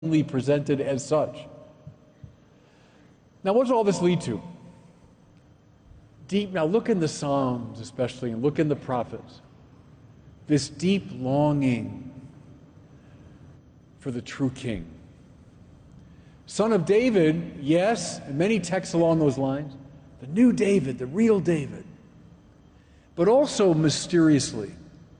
presented as such. Now, what does all this lead to? Now look in the Psalms especially, and look in the prophets. This deep longing for the true king. Son of David, yes, and many texts along those lines. The new David, the real David. But also mysteriously,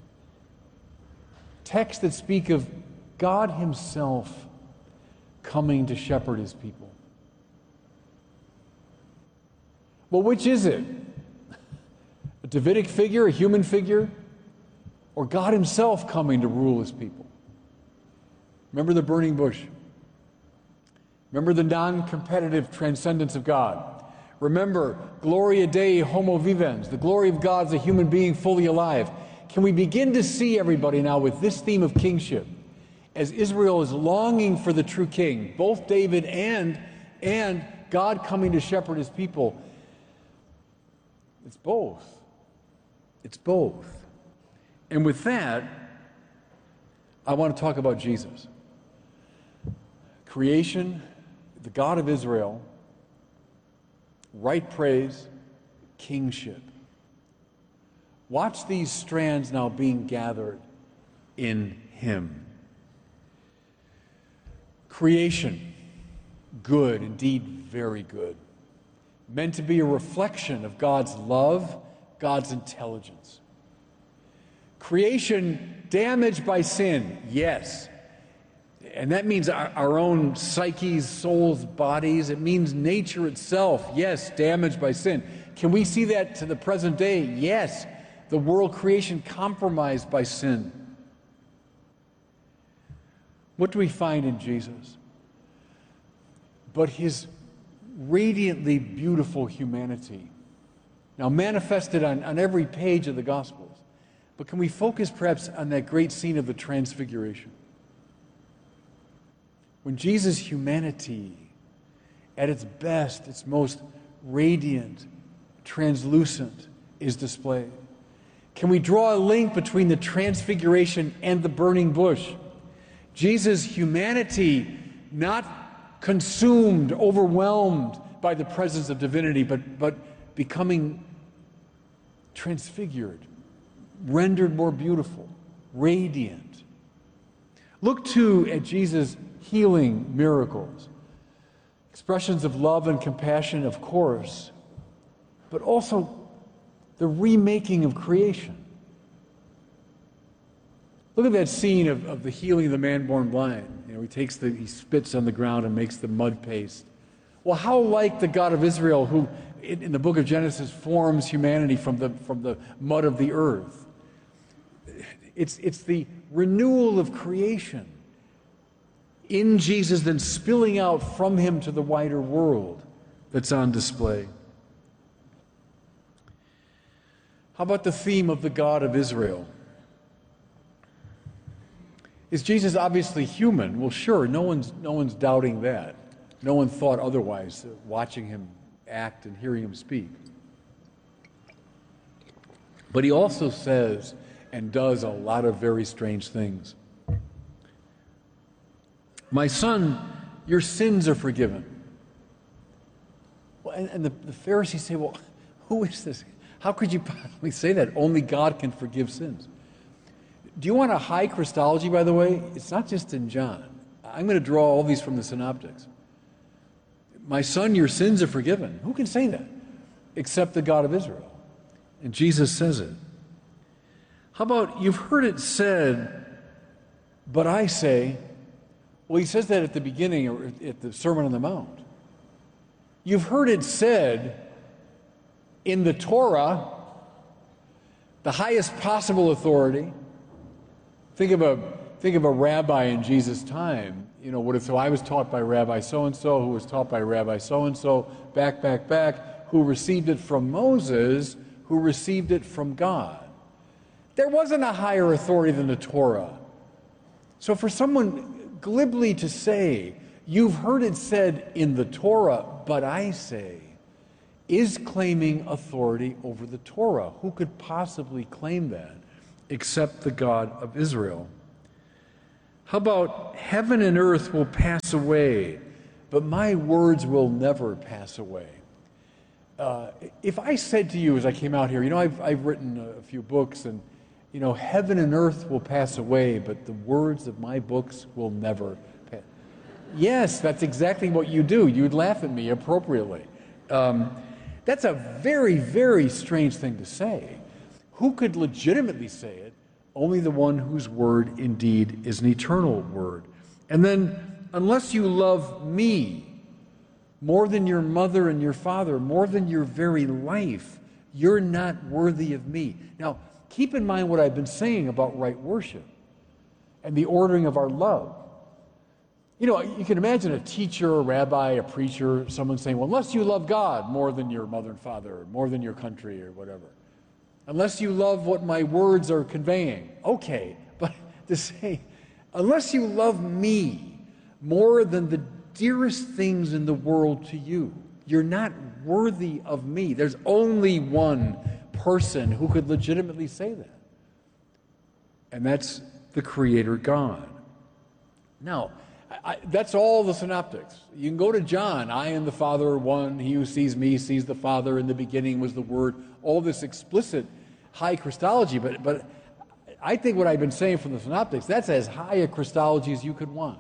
texts that speak of God himself coming to shepherd his people. Well, which is it? A Davidic figure, a human figure, or God himself coming to rule his people? Remember the burning bush. Remember the non-competitive transcendence of God. Remember, Gloria Dei Homo Vivens, the glory of God as a human being fully alive. Can we begin to see, everybody, now with this theme of kingship, as Israel is longing for the true king, both David and God coming to shepherd his people? It's both. It's both. And with that, I want to talk about Jesus. Creation, the God of Israel, right praise, kingship. Watch these strands now being gathered in him. Creation, good, indeed very good. Meant to be a reflection of God's love, God's intelligence. Creation damaged by sin, yes. And that means our own psyches, souls, bodies. It means nature itself, yes, damaged by sin. Can we see that to the present day? Yes. The world creation compromised by sin. What do we find in Jesus? But his radiantly beautiful humanity. Now manifested on every page of the Gospels. But can we focus perhaps on that great scene of the Transfiguration? When Jesus' humanity, at its best, its most radiant, translucent, is displayed. Can we draw a link between the Transfiguration and the burning bush? Jesus' humanity not consumed, overwhelmed by the presence of divinity, but becoming transfigured, rendered more beautiful, radiant. Look too at Jesus' healing miracles, expressions of love and compassion, of course, but also the remaking of creation. Look at that scene of the healing of the man born blind. You know, he spits on the ground and makes the mud paste. Well, how like the God of Israel, who in the book of Genesis forms humanity from the mud of the earth. It's the renewal of creation in Jesus, then spilling out from him to the wider world that's on display. How about the theme of the God of Israel? Is Jesus obviously human? Well, sure, no one's doubting that. No one thought otherwise, watching him act and hearing him speak. But he also says and does a lot of very strange things. My son, your sins are forgiven. Well, and the Pharisees say, well, who is this? How could you possibly say that? Only God can forgive sins. Do you want a high Christology, by the way? It's not just in John. I'm going to draw all these from the synoptics. My son, your sins are forgiven. Who can say that? Except the God of Israel. And Jesus says it. How about, you've heard it said, but I say, well, he says that at the beginning, or at the Sermon on the Mount. You've heard it said in the Torah, the highest possible authority. Think of a rabbi in Jesus' time. You know, so I was taught by Rabbi so-and-so, who was taught by Rabbi so-and-so, back, who received it from Moses, who received it from God. There wasn't a higher authority than the Torah. So for someone glibly to say, you've heard it said in the Torah, but I say, is claiming authority over the Torah. Who could possibly claim that except the God of Israel? How about heaven and earth will pass away, but my words will never pass away? If I said to you as I came out here, I've written a few books, and, heaven and earth will pass away, but the words of my books will never pass. Yes, that's exactly what you do. You'd laugh at me appropriately. That's a very, very strange thing to say. Who could legitimately say it? Only the one whose word indeed is an eternal word. And then, unless you love me more than your mother and your father, more than your very life, you're not worthy of me. Now, keep in mind what I've been saying about right worship and the ordering of our love. You can imagine a teacher, a rabbi, a preacher, someone saying, well, unless you love God more than your mother and father, or more than your country, or whatever. Unless you love what my words are conveying. Okay, but to say, unless you love me more than the dearest things in the world to you, you're not worthy of me. There's only one person who could legitimately say that. And that's the Creator God. Now, that's all the synoptics. You can go to John. I and the Father are one. He who sees me sees the Father. In the beginning was the Word. All this explicit high Christology. But I think what I've been saying from the synoptics, that's as high a Christology as you could want.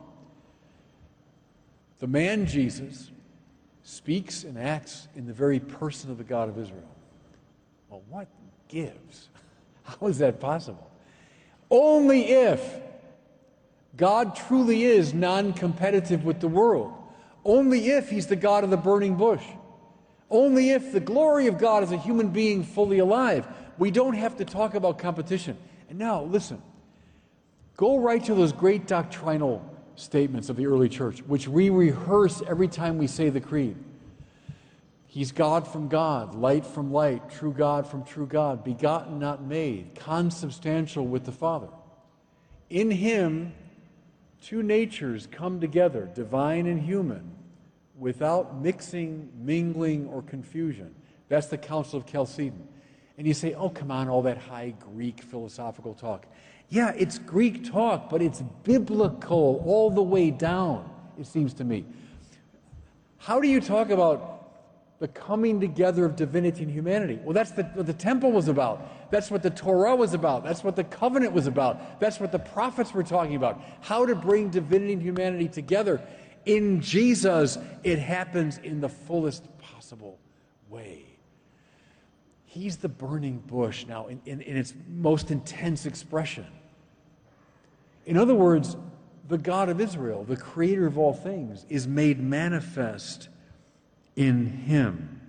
The man Jesus speaks and acts in the very person of the God of Israel. Well, what gives? How is that possible? Only if God truly is non-competitive with the world. Only if he's the God of the burning bush. Only if the glory of God is a human being fully alive. We don't have to talk about competition. And now, listen. Go right to those great doctrinal statements of the early church, which we rehearse every time we say the creed. He's God from God, light from light, true God from true God, begotten, not made, consubstantial with the Father. In him, two natures come together, divine and human, without mixing, mingling, or confusion. That's the Council of Chalcedon. And you say, oh, come on, all that high Greek philosophical talk. Yeah, it's Greek talk, but it's biblical all the way down, it seems to me. How do you talk about the coming together of divinity and humanity? Well, that's what the temple was about. That's what the Torah was about. That's what the covenant was about. That's what the prophets were talking about. How to bring divinity and humanity together. In Jesus, it happens in the fullest possible way. He's the burning bush now in its most intense expression. In other words, the God of Israel, the creator of all things, is made manifest in him.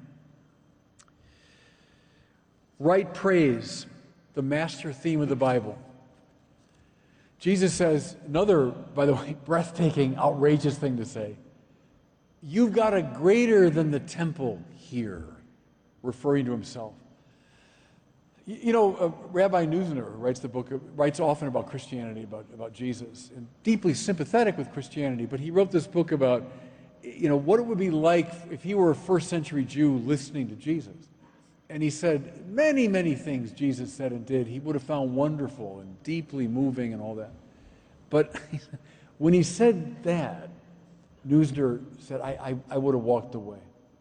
Right praise, the master theme of the Bible. Jesus says, another, by the way, breathtaking, outrageous thing to say, you've got a greater than the temple here, referring to himself. Rabbi Neusner writes often about Christianity, about Jesus, and deeply sympathetic with Christianity, but he wrote this book about, what it would be like if he were a first century Jew listening to Jesus. And he said many, many things Jesus said and did he would have found wonderful and deeply moving and all that. But when he said that, Neusner said, I would have walked away.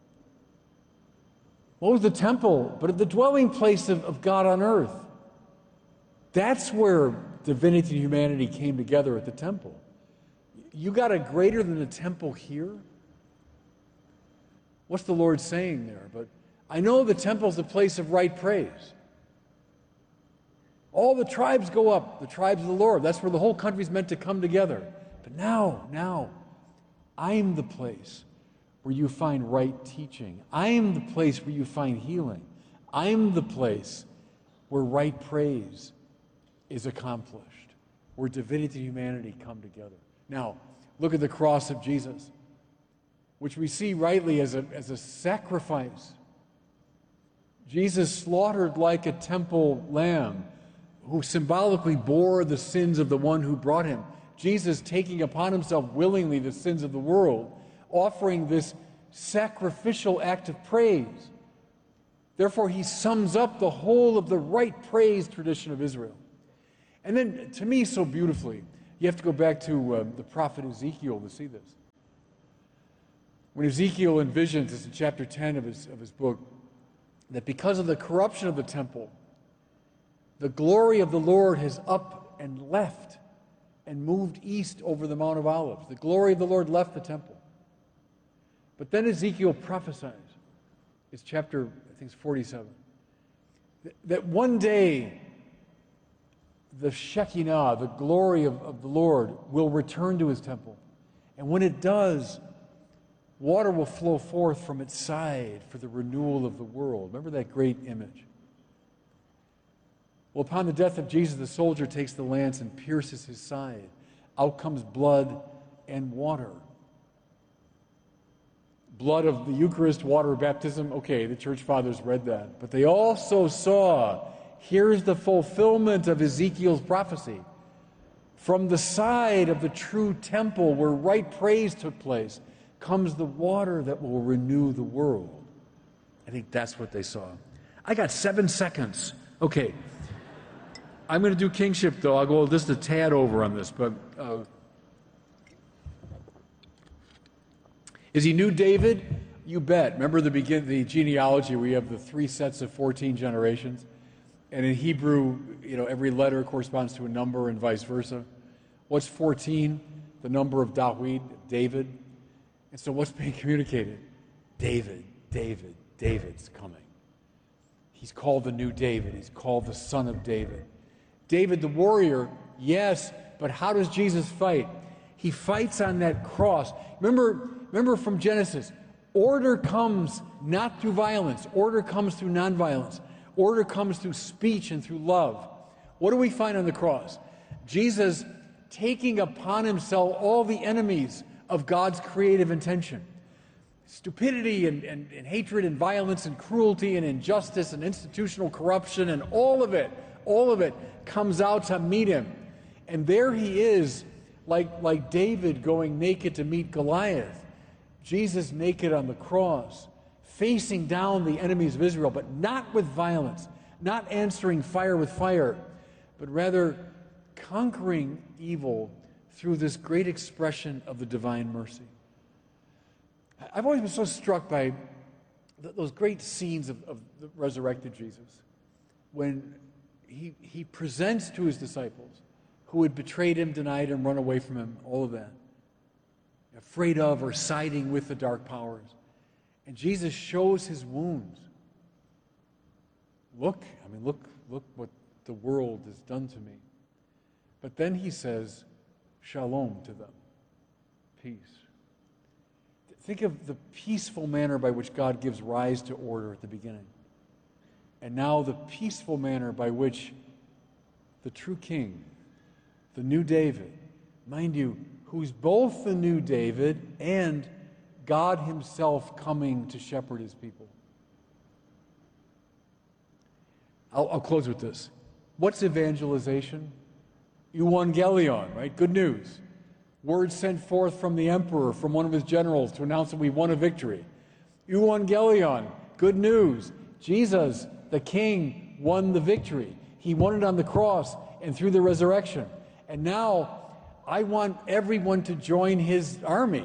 What was the temple but the dwelling place of God on earth? That's where divinity and humanity came together at the temple. You got a greater than the temple here? What's the Lord saying there? But I know the temple's a place of right praise. All the tribes go up, the tribes of the Lord. That's where the whole country's meant to come together. But now, I'm the place where you find right teaching. I am the place where you find healing. I'm the place where right praise is accomplished, where divinity and humanity come together. Now, look at the cross of Jesus, which we see rightly as a sacrifice. Jesus slaughtered like a temple lamb who symbolically bore the sins of the one who brought him. Jesus taking upon himself willingly the sins of the world, offering this sacrificial act of praise. Therefore, he sums up the whole of the right praise tradition of Israel. And then, to me, so beautifully, You have to go back to the prophet Ezekiel to see this. When Ezekiel envisions, this in chapter 10 of his book, that because of the corruption of the temple, the glory of the Lord has up and left and moved east over the Mount of Olives. The glory of the Lord left the temple. But then Ezekiel prophesies, it's chapter, I think it's 47, that one day the Shekinah, the glory of the Lord, will return to his temple. And when it does, water will flow forth from its side for the renewal of the world. Remember that great image? Well, upon the death of Jesus, the soldier takes the lance and pierces his side. Out comes blood and water. Blood of the Eucharist, water of baptism. Okay, the church fathers read that. But they also saw, here's the fulfillment of Ezekiel's prophecy. From the side of the true temple where right praise took place comes the water that will renew the world. I think that's what they saw. I got 7 seconds. Okay. I'm going to do kingship, though. I'll go just a tad over on this. But is he new David? You bet. Remember the genealogy? We have the 3 sets of 14 generations. And in Hebrew, every letter corresponds to a number and vice versa. What's 14? The number of David. And so what's being communicated? David's coming. He's called the new David. He's called the son of David. David the warrior, yes, but how does Jesus fight? He fights on that cross. Remember from Genesis, order comes not through violence. Order comes through nonviolence. Order comes through speech and through love. What do we find on the cross? Jesus taking upon himself all the enemies of God's creative intention. Stupidity and hatred and violence and cruelty and injustice and institutional corruption and all of it comes out to meet him. And there he is, like David going naked to meet Goliath. Jesus naked on the cross, facing down the enemies of Israel, but not with violence, not answering fire with fire, but rather conquering evil through this great expression of the divine mercy. I've always been so struck by those great scenes of the resurrected Jesus, when he presents to his disciples who had betrayed him, denied him, run away from him, all of that, afraid of or siding with the dark powers. And Jesus shows his wounds. Look what the world has done to me. But then he says, shalom to them, peace. Think of the peaceful manner by which God gives rise to order at the beginning. And now the peaceful manner by which the true king, the new David, mind you, who's both the new David and God himself coming to shepherd his people. I'll close with this. What's evangelization? Euangelion, right? Good news. Word sent forth from the emperor, from one of his generals, to announce that we won a victory. Euangelion, good news. Jesus, the king, won the victory. He won it on the cross and through the resurrection. And now I want everyone to join his army.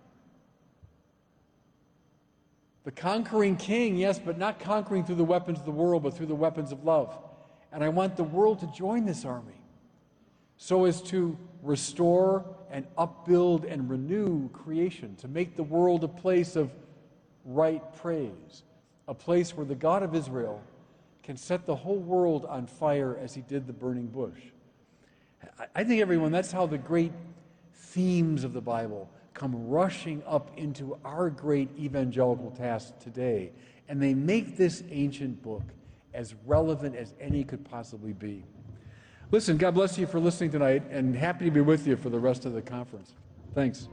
The conquering king, yes, but not conquering through the weapons of the world, but through the weapons of love. And I want the world to join this army so as to restore and upbuild and renew creation, to make the world a place of right praise, a place where the God of Israel can set the whole world on fire as he did the burning bush. I think, everyone, that's how the great themes of the Bible come rushing up into our great evangelical task today. And they make this ancient book as relevant as any could possibly be. Listen, God bless you for listening tonight, and happy to be with you for the rest of the conference. Thanks.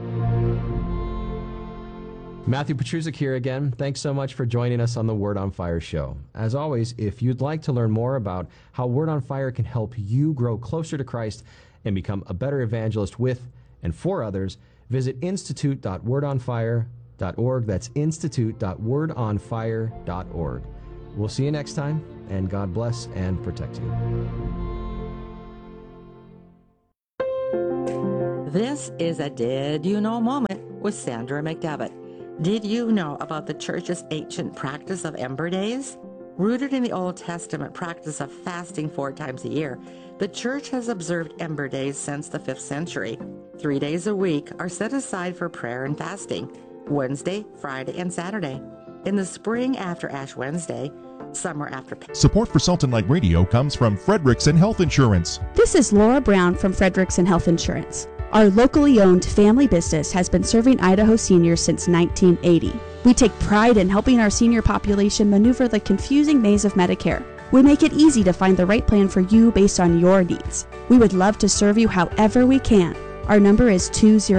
Matthew Petrusik here again. Thanks so much for joining us on the Word on Fire show. As always, if you'd like to learn more about how Word on Fire can help you grow closer to Christ and become a better evangelist with and for others, visit institute.wordonfire.org. That's institute.wordonfire.org. We'll see you next time, and God bless and protect you. This is a Did You Know moment with Sandra McDevitt. Did you know about the church's ancient practice of Ember Days? Rooted in the Old Testament practice of fasting 4 times a year, the church has observed Ember Days since the 5th century. 3 days a week are set aside for prayer and fasting, Wednesday, Friday, and Saturday. In the spring after Ash Wednesday, summer after... Support for Salt and Light Radio comes from Frederickson Health Insurance. This is Laura Brown from Frederickson Health Insurance. Our locally owned family business has been serving Idaho seniors since 1980. We take pride in helping our senior population maneuver the confusing maze of Medicare. We make it easy to find the right plan for you based on your needs. We would love to serve you however we can. Our number is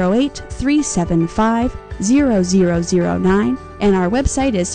208-375-0009, and our website is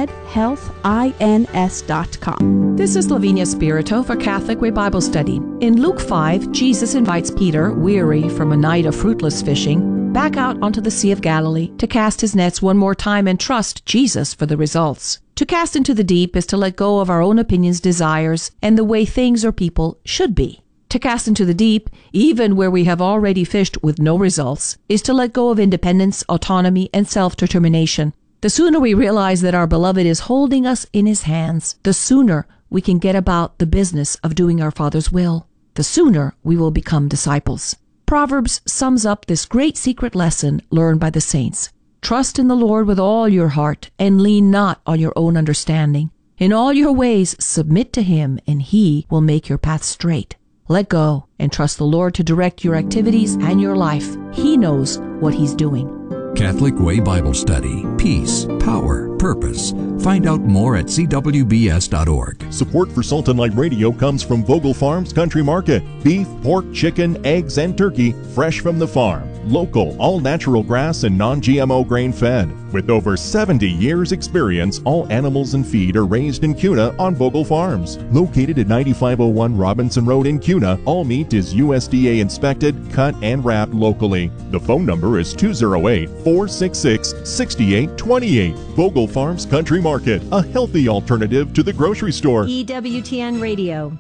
fredhealthins.com. This is Lavinia Spirito for Catholic Way Bible Study. In Luke 5, Jesus invites Peter, weary from a night of fruitless fishing, back out onto the Sea of Galilee to cast his nets one more time and trust Jesus for the results. To cast into the deep is to let go of our own opinions, desires, and the way things or people should be. To cast into the deep, even where we have already fished with no results, is to let go of independence, autonomy, and self-determination. The sooner we realize that our beloved is holding us in his hands, the sooner we can get about the business of doing our Father's will. The sooner we will become disciples. Proverbs sums up this great secret lesson learned by the saints. Trust in the Lord with all your heart, and lean not on your own understanding. In all your ways submit to him, and he will make your path straight. Let go and trust the Lord to direct your activities and your life. He knows what he's doing. Catholic Way Bible Study. Peace, power, purpose. Find out more at cwbs.org. Support for Salt and Light Radio comes from Vogel Farms Country Market. Beef, pork, chicken, eggs, and turkey fresh from the farm. Local, all-natural grass and non-GMO grain-fed. With over 70 years' experience, all animals and feed are raised in Kuna on Vogel Farms. Located at 9501 Robinson Road in Kuna, all meat is USDA inspected, cut, and wrapped locally. The phone number is 208-466-6828. Vogel Farms Country Market, a healthy alternative to the grocery store. EWTN Radio.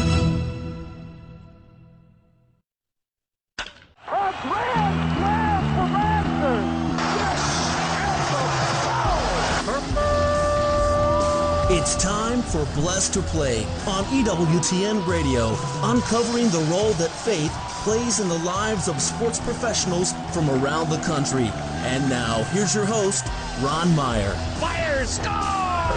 It's time for Blessed to Play on EWTN Radio, uncovering the role that faith plays in the lives of sports professionals from around the country. And now, here's your host, Ron Meyer. Fire, score!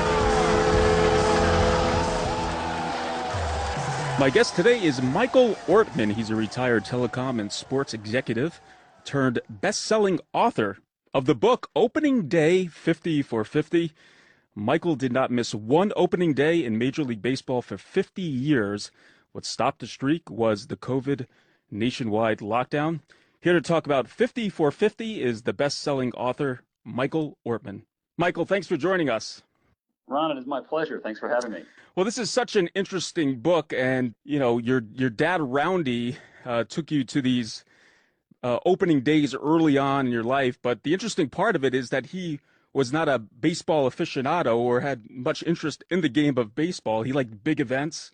My guest today is Michael Ortman. He's a retired telecom and sports executive turned best-selling author of the book Opening Day 50 for 50. Michael did not miss one opening day in Major League Baseball for 50 years. What stopped the streak was the COVID nationwide lockdown. Here to talk about 50 for 50 is the best-selling author, Michael Ortman. Michael, thanks for joining us. Ron, it is my pleasure. Thanks for having me. Well, this is such an interesting book, and, you know, your dad, Roundy, took you to these opening days early on in your life, but the interesting part of it is that he was not a baseball aficionado or had much interest in the game of baseball. He liked big events.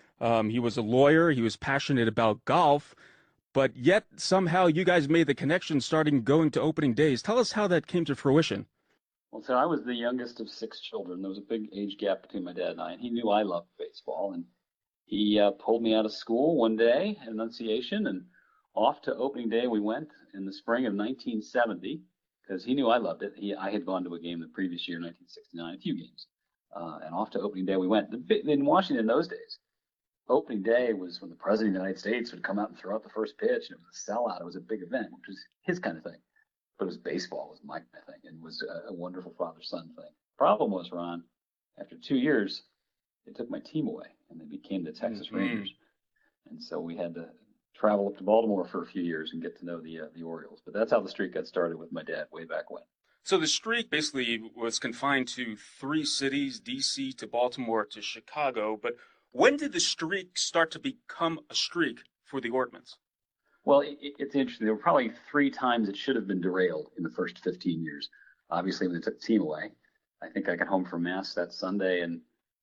He was a lawyer. He was passionate about golf. But yet, somehow, you guys made the connection starting going to opening days. Tell us how that came to fruition. Well, so I was the youngest of 6 children. There was a big age gap between my dad and I, and he knew I loved baseball. And he pulled me out of school one day at Annunciation, and off to opening day we went in the spring of 1970. Because he knew I loved it. I had gone to a game the previous year, 1969, a few games. And off to opening day we went. In Washington in those days, opening day was when the President of the United States would come out and throw out the first pitch. And it was a sellout. It was a big event, which was his kind of thing. But it was baseball was my kind of thing. And it was a wonderful father-son thing. Problem was, Ron, after 2 years, they took my team away. And they became the Texas Rangers. And so we had to travel up to Baltimore for a few years and get to know the Orioles. But that's how the streak got started with my dad way back when. So the streak basically was confined to 3 cities, D.C. to Baltimore to Chicago. But when did the streak start to become a streak for the Ortmans? Well, it's interesting. There were probably 3 times it should have been derailed in the first 15 years. Obviously, when they took the team away. I think I got home from Mass that Sunday, and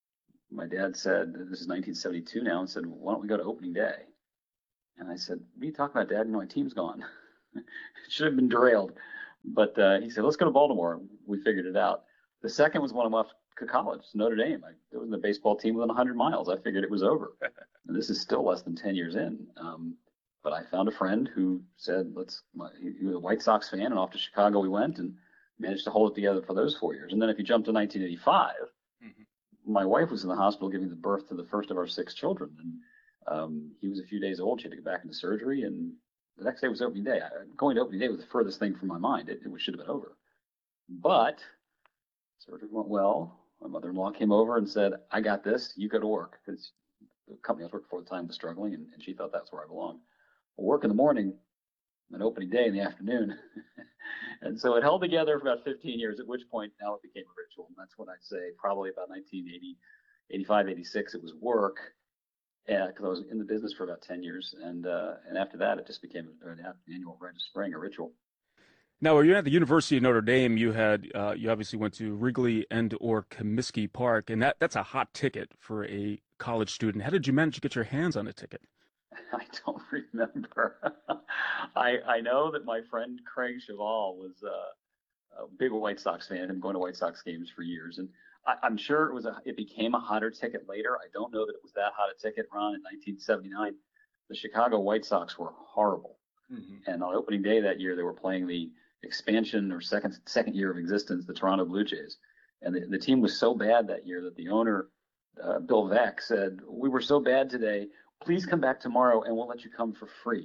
my dad said, this is 1972 now, and said, why don't we go to opening day? And I said, what are you talking about, Dad? You know, my team's gone. should have been derailed. But he said, let's go to Baltimore. We figured it out. The second was when I left college, Notre Dame. It was in the baseball team within 100 miles. I figured it was over. And this is still less than 10 years in. But I found a friend who said, he was a White Sox fan, and off to Chicago we went and managed to hold it together for those 4 years. And then if you jump to 1985, my wife was in the hospital giving the birth to the first of our 6 children. And he was a few days old. She had to go back into surgery. And the next day was opening day. Going to opening day was the furthest thing from my mind. It should have been over. But surgery went well. My mother-in-law came over and said, I got this. You go to work. Because the company I was working for at the time was struggling, and she thought that's where I belonged. I work in the morning, and opening day in the afternoon. And so it held together for about 15 years, at which point now it became a ritual. And that's when I'd say probably about 1980, 85, 86, it was work. Yeah, because I was in the business for about 10 years. And after that, it just became an annual rite of spring, a ritual. Now, when you're at the University of Notre Dame, you obviously went to Wrigley and or Comiskey Park, and that's a hot ticket for a college student. How did you manage to get your hands on a ticket? I don't remember. I know that my friend Craig Cheval was a big White Sox fan. I've been going to White Sox games for years, and I'm sure it became a hotter ticket later. I don't know that it was that hot a ticket, Ron. In 1979, the Chicago White Sox were horrible, and on opening day that year, they were playing the expansion or second year of existence, the Toronto Blue Jays, and the team was so bad that year that the owner, Bill Veeck, said, "We were so bad today. Please come back tomorrow, and we'll let you come for free."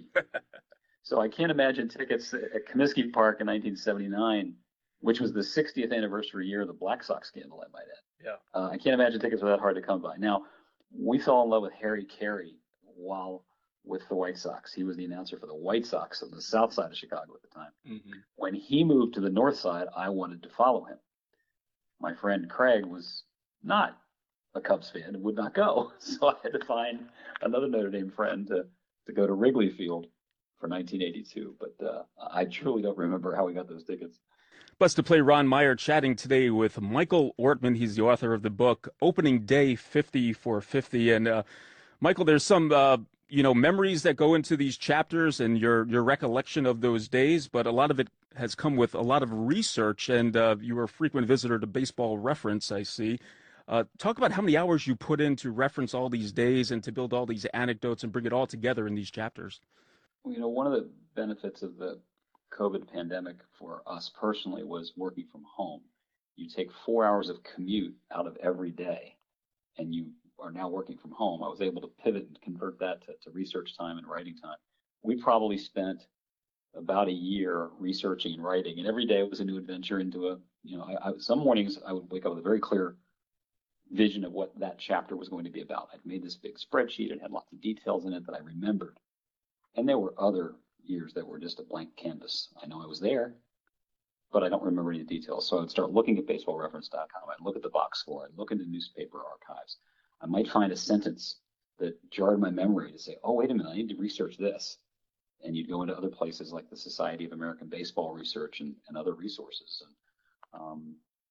So I can't imagine tickets at Comiskey Park in 1979, which was the 60th anniversary year of the Black Sox scandal, I might add. Yeah. I can't imagine tickets were that hard to come by. Now, we fell in love with Harry Carey while with the White Sox. He was the announcer for the White Sox on the south side of Chicago at the time. When he moved to the north side, I wanted to follow him. My friend Craig was not a Cubs fan and would not go. So I had to find another Notre Dame friend to go to Wrigley Field for 1982. But I truly don't remember how we got those tickets. Bus to Play Ron Meyer chatting today with Michael Ortman. He's the author of the book Opening Day 50 for 50. And Michael, there's some memories that go into these chapters and your recollection of those days, but a lot of it has come with a lot of research, and you were a frequent visitor to Baseball Reference, I see. Talk about how many hours you put in to reference all these days and to build all these anecdotes and bring it all together in these chapters. Well, one of the benefits of the COVID pandemic for us personally was working from home. You take 4 hours of commute out of every day, and you are now working from home. I was able to pivot and convert that to research time and writing time. We probably spent about a year researching and writing, and every day it was a new adventure into some mornings I would wake up with a very clear vision of what that chapter was going to be about. I'd made this big spreadsheet and had lots of details in it that I remembered. And there were other years that were just a blank canvas. I know I was there, but I don't remember any details. So I would start looking at baseballreference.com. I'd look at the box score. I'd look into newspaper archives. I might find a sentence that jarred my memory to say, oh, wait a minute, I need to research this. And you'd go into other places like the Society of American Baseball Research and other resources. And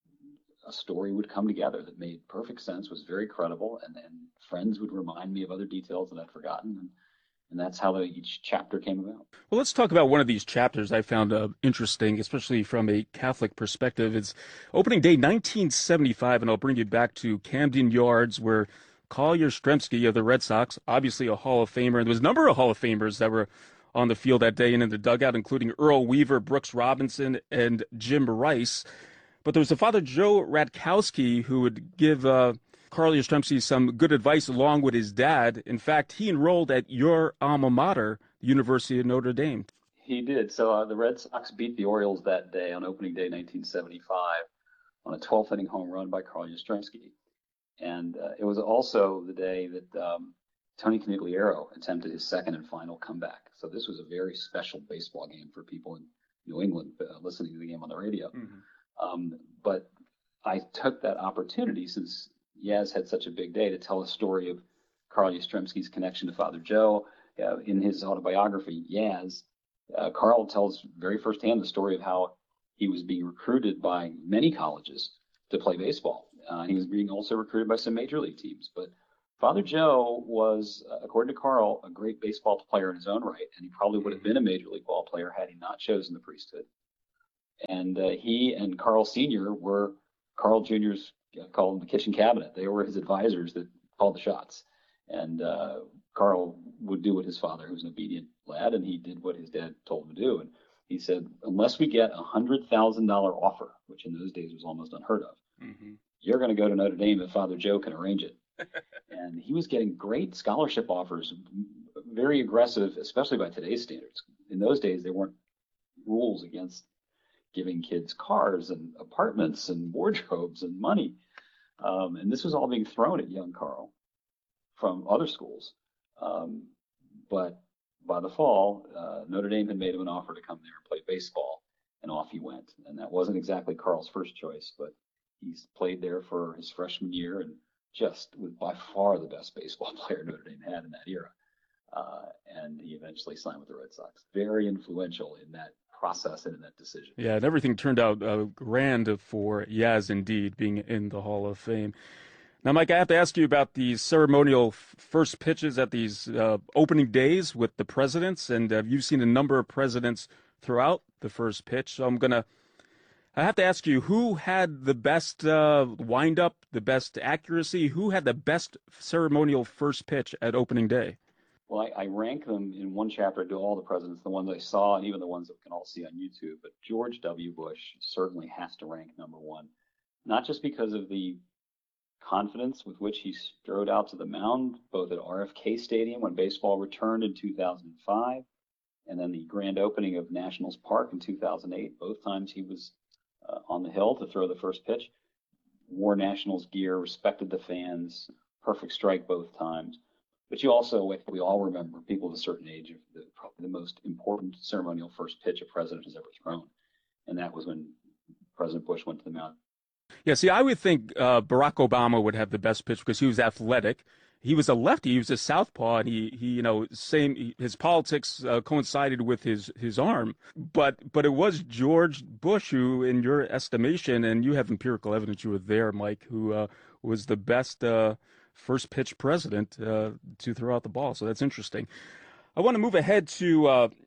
a story would come together that made perfect sense, was very credible, and then friends would remind me of other details that I'd forgotten. And that's how each chapter came about. Well, let's talk about one of these chapters I found interesting, especially from a Catholic perspective. It's opening day 1975, and I'll bring you back to Camden Yards, where Carl Yastrzemski of the Red Sox, obviously a Hall of Famer, and there was a number of Hall of Famers that were on the field that day and in the dugout, including Earl Weaver, Brooks Robinson, and Jim Rice. But there was a Father Joe Radkowski who would give Carl Yastrzemski some good advice along with his dad. In fact, he enrolled at your alma mater, the University of Notre Dame. He did. So the Red Sox beat the Orioles that day on opening day 1975 on a 12th inning home run by Carl Yastrzemski. And it was also the day that Tony Conigliaro attempted his second and final comeback. So this was a very special baseball game for people in New England listening to the game on the radio. But I took that opportunity, since Yaz had such a big day, to tell a story of Carl Yastrzemski's connection to Father Joe. In his autobiography, Yaz, Carl tells very firsthand the story of how he was being recruited by many colleges to play baseball. He was being also recruited by some major league teams. But Father Joe was, according to Carl, a great baseball player in his own right, and he probably would have been a major league ball player had he not chosen the priesthood. And he and Carl Sr. were Carl Jr.'s, called him the kitchen cabinet. They were his advisors that called the shots. And Carl would do what his father, who was an obedient lad, and he did what his dad told him to do. And he said, unless we get a $100,000 offer, which in those days was almost unheard of, you're going to go to Notre Dame if Father Joe can arrange it. And he was getting great scholarship offers, very aggressive, especially by today's standards. In those days, there weren't rules against giving kids cars and apartments and wardrobes and money. And this was all being thrown at young Carl from other schools. But by the fall, Notre Dame had made him an offer to come there and play baseball, and off he went. And that wasn't exactly Carl's first choice, but he's played there for his freshman year and just was by far the best baseball player Notre Dame had in that era. And he eventually signed with the Red Sox. Very influential in that process and in that decision. Yeah, and everything turned out grand for Yaz indeed, being in the Hall of Fame. Now, Mike, I have to ask you about these ceremonial first pitches at these opening days with the presidents, and you've seen a number of presidents throughout the first pitch. So I have to ask you, who had the best wind-up, the best accuracy? Who had the best ceremonial first pitch at opening day? Well, I rank them in one chapter. I do all the presidents, the ones I saw, and even the ones that we can all see on YouTube. But George W. Bush certainly has to rank number one, not just because of the confidence with which he strode out to the mound, both at RFK Stadium when baseball returned in 2005, and then the grand opening of Nationals Park in 2008. Both times he was on the hill to throw the first pitch, wore Nationals gear, respected the fans, perfect strike both times. But you also, we all remember, people of a certain age, of probably the most important ceremonial first pitch a president has ever thrown. And that was when President Bush went to the mound. Yeah, see, I would think Barack Obama would have the best pitch because he was athletic. He was a lefty. He was a southpaw, and his politics coincided with his arm. But it was George Bush who, in your estimation, and you have empirical evidence, you were there, Mike, who was the best first pitch president to throw out the ball. So that's interesting. I want to move ahead to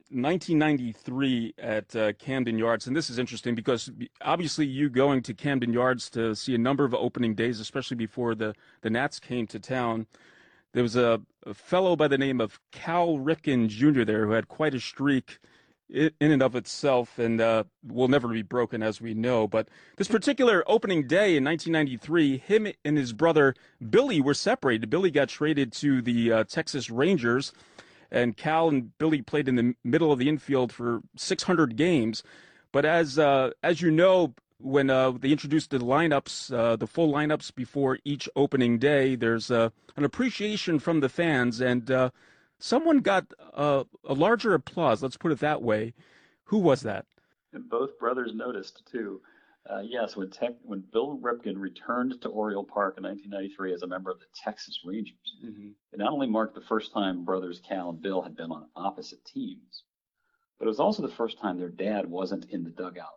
1993 at Camden Yards. And this is interesting because obviously you going to Camden Yards to see a number of opening days, especially before the Nats came to town. There was a fellow by the name of Cal Ripken Jr. there who had quite a streak in and of itself and will never be broken, as we know. But this particular opening day in 1993, him and his brother Billy were separated. Billy got traded to the Texas Rangers, and Cal and Billy played in the middle of the infield for 600 games. But as you know, when they introduced the lineups, the full lineups before each opening day, there's an appreciation from the fans, and someone got a larger applause, let's put it that way. Who was that? And both brothers noticed, too. Yes, when Bill Ripken returned to Oriole Park in 1993 as a member of the Texas Rangers, it not only marked the first time brothers Cal and Bill had been on opposite teams, but it was also the first time their dad wasn't in the dugout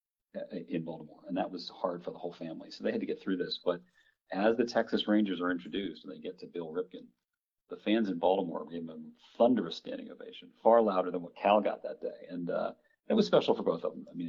in Baltimore, and that was hard for the whole family. So they had to get through this. But as the Texas Rangers are introduced and they get to Bill Ripken, the fans in Baltimore gave him a thunderous standing ovation, far louder than what Cal got that day. And it was special for both of them. I mean,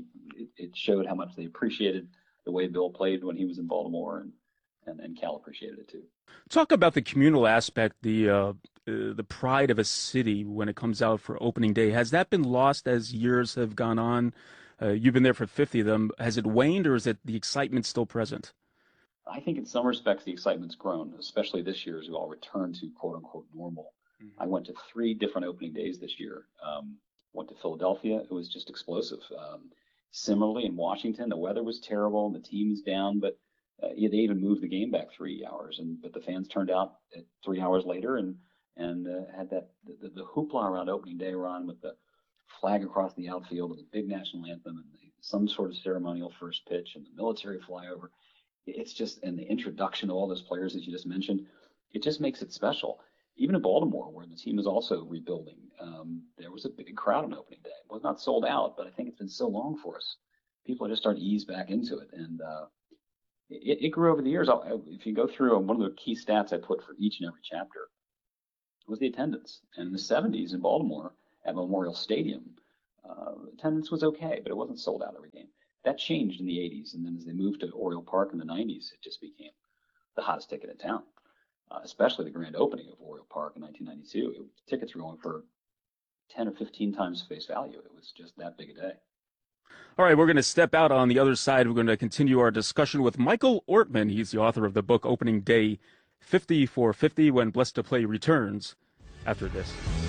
it showed how much they appreciated the way Bill played when he was in Baltimore, and Cal appreciated it too. Talk about the communal aspect, the pride of a city when it comes out for opening day. Has that been lost as years have gone on? You've been there for 50 of them. Has it waned, or is it the excitement still present? I think in some respects the excitement's grown, especially this year as we all return to quote-unquote normal. I went to 3 different opening days this year. Went to Philadelphia. It was just explosive. Similarly, in Washington, the weather was terrible and the team's down, but they even moved the game back 3 hours. But the fans turned out 3 hours later and had the hoopla around opening day, Ron, with the flag across the outfield and the big national anthem and some sort of ceremonial first pitch and the military flyover. It's just, and the introduction of all those players that you just mentioned, it just makes it special. Even in Baltimore, where the team is also rebuilding, there was a big crowd on opening day. It was not sold out, but I think it's been so long for us. People are just starting to ease back into it. And it grew over the years. If you go through one of the key stats I put for each and every chapter was the attendance. And in the 70s in Baltimore at Memorial Stadium, attendance was okay, but it wasn't sold out every game. That changed in the 80s, and then as they moved to Oriole Park in the 90s, it just became the hottest ticket in town, especially the grand opening of Oriole Park in 1992. Tickets were going for 10 or 15 times face value. It was just that big a day. All right, we're going to step out on the other side. We're going to continue our discussion with Michael Ortman. He's the author of the book Opening Day 50 for 50 when Blessed to Play returns after this.